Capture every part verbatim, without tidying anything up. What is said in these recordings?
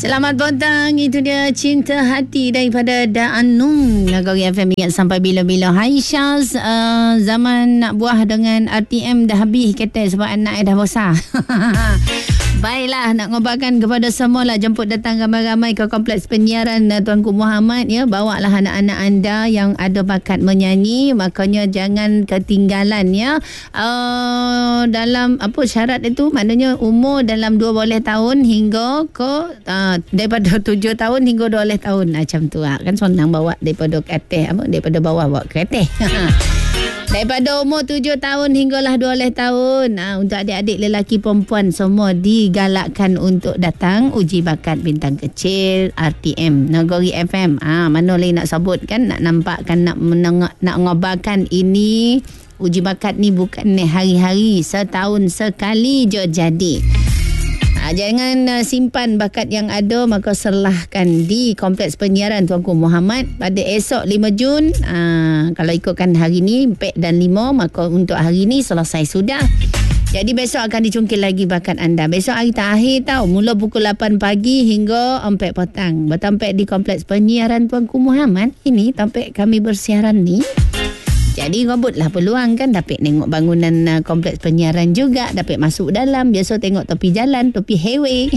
Selamat petang. Itu dia Cinta Hati daripada Daanung. Nagari F M ingat sampai bila-bila. Hai Syaz, uh, zaman nak buah dengan R T M dah habis kata sebab anak dah besar. Baiklah, nak ngobarkan kepada semua lah, jemput datang ramai-ramai ke kompleks penyiaran uh, Tuanku Muhammad ya. Bawalah anak-anak anda yang ada bakat menyanyi, makanya jangan ketinggalan ya. Uh, dalam apa syarat itu, maknanya umur dalam dua belas tahun hingga ke uh, daripada tujuh tahun hingga dua belas tahun macam tu lah. Kan senang bawa daripada ke atas apa, daripada bawah bawa ke atas. Daripada umur tujuh tahun hinggalah dua belas tahun. Ha, untuk adik-adik lelaki perempuan semua digalakkan untuk datang uji bakat bintang kecil R T M Nagari F M. Ha, mana lagi nak sebut kan, nak nampakkan, nak menengok, nak ngobarkan ini. Uji bakat ni bukan ni hari-hari, setahun sekali je jadi. Ha, jangan uh, simpan bakat yang ada, maka serlahkan di kompleks penyiaran Tuanku Muhammad pada esok lima Jun. Ha, kalau ikutkan hari ni empat dan lima, maka untuk hari ni selesai sudah. Jadi besok akan dicungkil lagi bakat anda. Besok hari terakhir tau, mula pukul lapan pagi hingga empat petang. Bertampik di kompleks penyiaran Tuanku Muhammad. Ini tampik kami bersiaran ni. Jadi rebutlah peluang kan, dapat tengok bangunan uh, kompleks penyiaran juga, dapat masuk dalam, biasa tengok tepi jalan, tepi highway.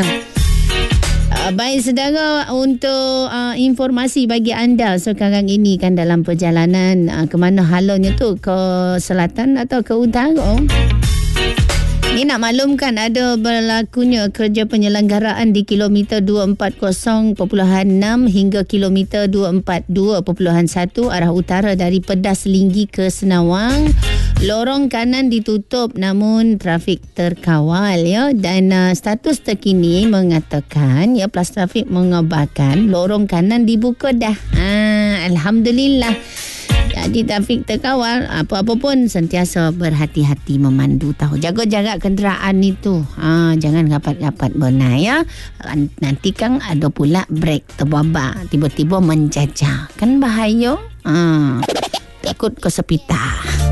uh, baik saudara, untuk uh, informasi bagi anda sekarang ini kan dalam perjalanan uh, ke mana halanya tu, ke selatan atau ke utara. Ini nak maklumkan ada berlakunya kerja penyelenggaraan di kilometer dua empat kosong perpuluhan enam hingga kilometer dua empat dua perpuluhan satu arah utara dari Pedas Linggi ke Senawang. Lorong kanan ditutup namun trafik terkawal ya, dan uh, status terkini mengatakan ya, Plus Trafik mengabarkan lorong kanan dibuka dah. Ah, alhamdulillah. Jadi trafik terkawal, apa-apa pun sentiasa berhati-hati memandu tahu. Jaga jarak kenderaan itu. Ha, jangan rapat-rapat benar ya. Nanti kan ada pula brek terbabak, tiba-tiba menjajah. Kan bahaya. Ha, takut kesepitah.